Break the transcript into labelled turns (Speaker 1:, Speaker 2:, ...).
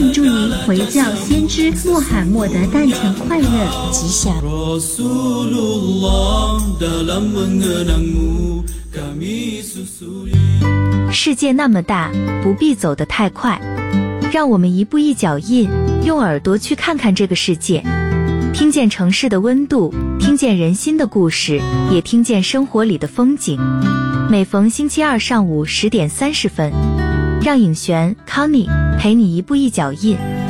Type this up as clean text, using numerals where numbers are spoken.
Speaker 1: FM 祝您回教先知穆罕默德诞辰快乐，
Speaker 2: 吉祥。
Speaker 3: 世界那么大，不必走得太快，让我们一步一脚印，用耳朵去看看这个世界，听见城市的温度，听见人心的故事，也听见生活里的风景。每逢星期二上午10点30分，让颖璇 Connie 陪你一步一脚印。